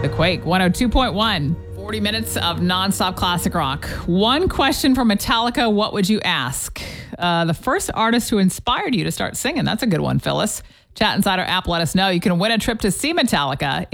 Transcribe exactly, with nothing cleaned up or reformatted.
The Quake one oh two point one. forty minutes of nonstop classic rock. One question from Metallica. What would you ask? Uh, the first artist who inspired you to start singing. That's a good one, Phyllis. Chat inside our app. Let us know. You can win a trip to see Metallica.